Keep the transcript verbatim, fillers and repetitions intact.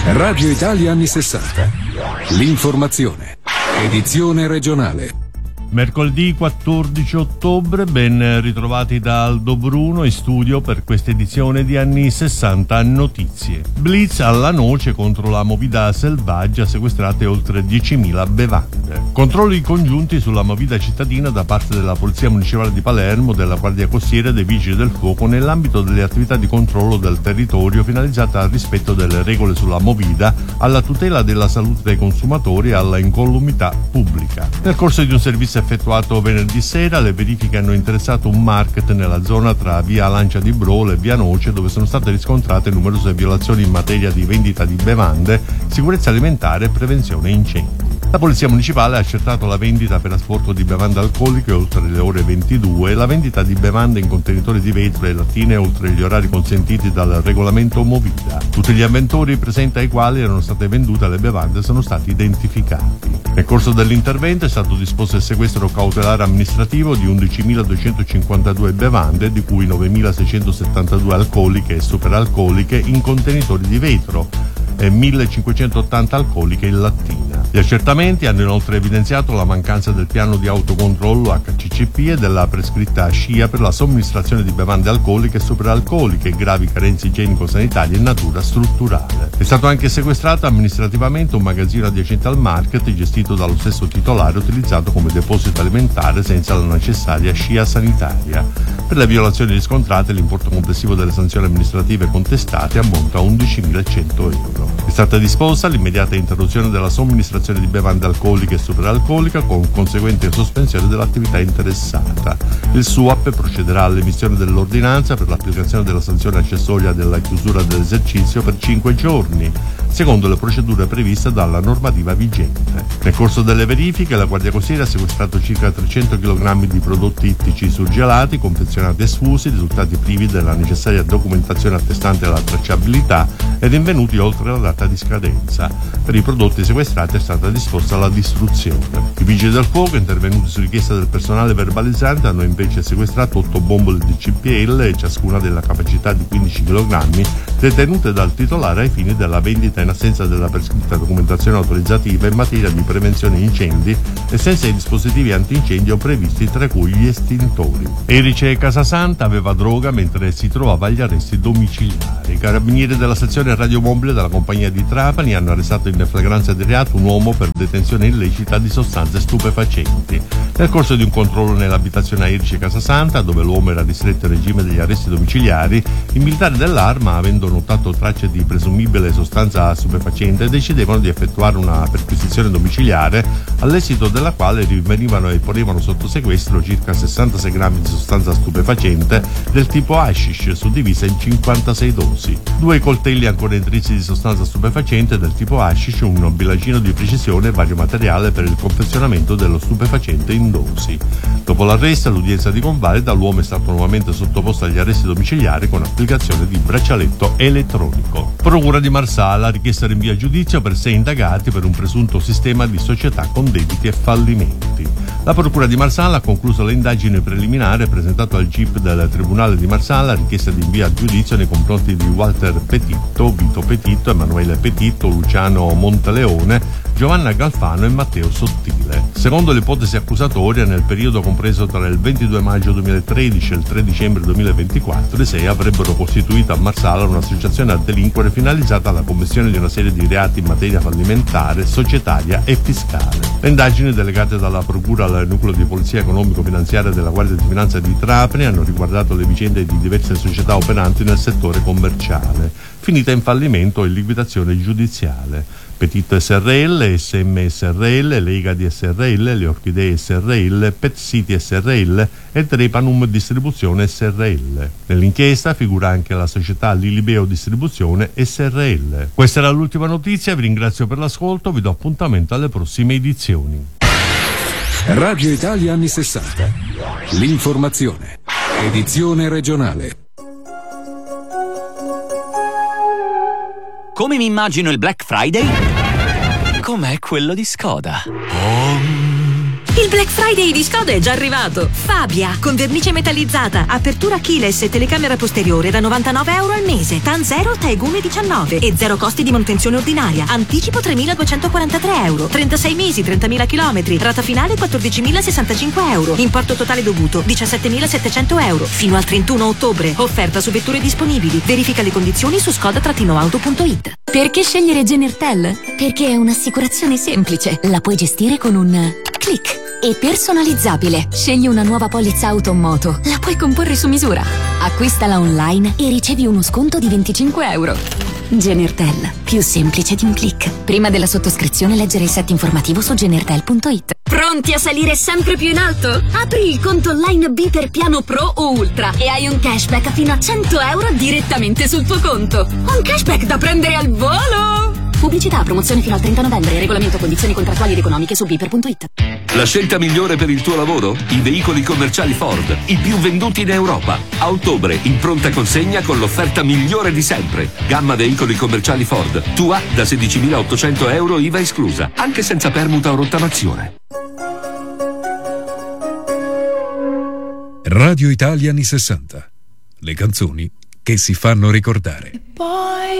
Radio Italia anni sessanta. L'informazione. Edizione regionale. Mercoledì quattordici ottobre, ben ritrovati da Aldo Bruno in studio per questa edizione di Anni sessanta Notizie. Blitz alla noce contro la movida selvaggia, sequestrate oltre diecimila bevande. Controlli congiunti sulla movida cittadina da parte della Polizia Municipale di Palermo, della Guardia Costiera e dei Vigili del Fuoco nell'ambito delle attività di controllo del territorio finalizzate al rispetto delle regole sulla movida, alla tutela della salute dei consumatori e alla incolumità pubblica. Nel corso di un servizio effettuato venerdì sera, le verifiche hanno interessato un market nella zona tra via Lancia di Brolo e via Noce, dove sono state riscontrate numerose violazioni in materia di vendita di bevande, sicurezza alimentare e prevenzione incendi. La Polizia Municipale ha accertato la vendita per asporto di bevande alcoliche oltre le ore ventidue e la vendita di bevande in contenitori di vetro e lattine oltre gli orari consentiti dal regolamento Movida. Tutti gli avventori presenti ai quali erano state vendute le bevande sono stati identificati. Nel corso dell'intervento è stato disposto il sequestro cautelare amministrativo di undicimiladuecentocinquantadue bevande, di cui novemilaseicentosettantadue alcoliche e superalcoliche in contenitori di vetro e millecinquecentottanta alcoliche in lattina. Gli accertamenti hanno inoltre evidenziato la mancanza del piano di autocontrollo H C C P e della prescritta scia per la somministrazione di bevande alcoliche e superalcoliche e gravi carenze igienico-sanitarie in natura strutturale. È stato anche sequestrato amministrativamente un magazzino adiacente al market gestito dallo stesso titolare, utilizzato come deposito alimentare senza la necessaria scia sanitaria. Per le violazioni riscontrate, l'importo complessivo delle sanzioni amministrative contestate ammonta a undicimilacento euro. È stata disposta l'immediata interruzione della somministrazione di bevande alcoliche e superalcolica con conseguente sospensione dell'attività interessata. Il S U A P procederà all'emissione dell'ordinanza per l'applicazione della sanzione accessoria della chiusura dell'esercizio per cinque giorni, secondo le procedure previste dalla normativa vigente. Nel corso delle verifiche, la Guardia Costiera ha sequestrato circa trecento chilogrammi di prodotti ittici surgelati, confezionati e sfusi, risultati privi della necessaria documentazione attestante la tracciabilità e rinvenuti oltre la data di scadenza. Per i prodotti sequestrati è stata disposta la distruzione. I vigili del fuoco, intervenuti su richiesta del personale verbalizzante, hanno invece sequestrato otto bombole di C P L, ciascuna della capacità di quindici chilogrammi, detenute dal titolare ai fini della vendita in assenza della prescritta documentazione autorizzativa in materia di prevenzione incendi e senza i dispositivi antincendio previsti, tra cui gli estintori. Erice Casasanta aveva droga mentre si trovava agli arresti domiciliari. I carabinieri della sezione radiomobile della compagnia di Trapani hanno arrestato in flagranza di reato un uomo per detenzione illecita di sostanze stupefacenti. Nel corso di un controllo nell'abitazione a Erice Casasanta, dove l'uomo era ristretto in regime degli arresti domiciliari, i militari dell'Arma, avendo notato tracce di presumibile sostanza stupefacente, decidevano di effettuare una perquisizione domiciliare, all'esito della quale rinvenivano e ponevano sotto sequestro circa sessantasei grammi di sostanza stupefacente del tipo hashish, suddivisa in cinquantasei dosi, due coltelli ancora intrisi di sostanza stupefacente del tipo hashish, un bilancino di precisione e vario materiale per il confezionamento dello stupefacente in dosi. Dopo l'arresto e l'udienza di convalida, l'uomo è stato nuovamente sottoposto agli arresti domiciliari con applicazione di braccialetto elettronico. Procura di Marsala ha richiesto rinvio a giudizio per sei indagati per un presunto sistema di società con debiti e fallimenti. La Procura di Marsala ha concluso le indagini preliminari e presentato al G I P del Tribunale di Marsala richiesta di invio a giudizio nei confronti di Walter Petitto, Vito Petitto, Emanuele Petitto, Luciano Monteleone, Giovanna Galfano e Matteo Sottile. Secondo l'ipotesi accusatoria, nel periodo compreso tra il ventidue maggio duemilatredici e il tre dicembre duemilaventiquattro, i sei avrebbero costituito a Marsala un'associazione a delinquere finalizzata alla commissione di una serie di reati in materia fallimentare, societaria e fiscale. Le indagini delegate dalla Procura al Nucleo di Polizia Economico-Finanziaria della Guardia di Finanza di Trapani hanno riguardato le vicende di diverse società operanti nel settore commerciale, finita in fallimento e liquidazione giudiziale. Petitto S R L, S M S R L, Lega di S R L, Le Orchidee S R L, Pet City S R L e Trepanum Distribuzione S R L. Nell'inchiesta figura anche la società Lilibeo Distribuzione S R L. Questa era l'ultima notizia, vi ringrazio per l'ascolto, vi do appuntamento alle prossime edizioni. Radio Italia anni sessanta. L'informazione. Edizione regionale. Come mi immagino il Black Friday? Com'è quello di Skoda. Oh. Il Black Friday di Skoda è già arrivato. Fabia, con vernice metallizzata, apertura keyless e telecamera posteriore da novantanove euro al mese, TAN zero, Taigume diciannove e zero costi di manutenzione ordinaria. Anticipo tremiladuecentoquarantatré euro, trentasei mesi, trentamila chilometri, rata finale quattordicimilasessantacinque euro, importo totale dovuto diciassettemilasettecento euro. Fino al trentuno ottobre, offerta su vetture disponibili. Verifica le condizioni su skoda auto punto it. Perché scegliere Genertel? Perché è un'assicurazione semplice, la puoi gestire con un click. E personalizzabile. Scegli una nuova polizza auto o moto. La puoi comporre su misura. Acquistala online e ricevi uno sconto di venticinque euro. Genertel. Più semplice di un click. Prima della sottoscrizione leggere il set informativo su genertel punto it. Pronti a salire sempre più in alto? Apri il conto online B per piano Pro o Ultra e hai un cashback fino a cento euro direttamente sul tuo conto. Un cashback da prendere al volo! Pubblicità, promozione fino al trenta novembre. Regolamento, condizioni contrattuali ed economiche su biper punto it. La scelta migliore per il tuo lavoro? I veicoli commerciali Ford, i più venduti in Europa. A ottobre, in pronta consegna con l'offerta migliore di sempre. Gamma veicoli commerciali Ford, tua da sedicimilaottocento euro I V A esclusa, anche senza permuta o rottamazione. Radio Italia anni sessanta. Le canzoni che si fanno ricordare. Poi